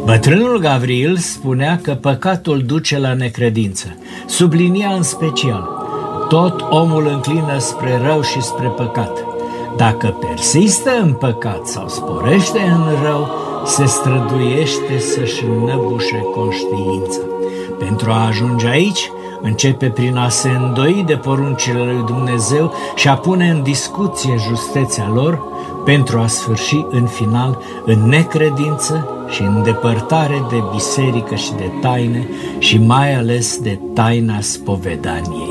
Bătrânul Gavril spunea că păcatul duce la necredință. Sublinia în special: tot omul înclină spre rău și spre păcat. Dacă persistă în păcat sau sporește în rău, se străduiește să-și înnăbușe conștiința. Pentru a ajunge aici, începe prin a se îndoi de poruncile lui Dumnezeu și a pune în discuție justețea lor, pentru a sfârși în final în necredință și în depărtare de biserică și de taine și mai ales de taina spovedaniei.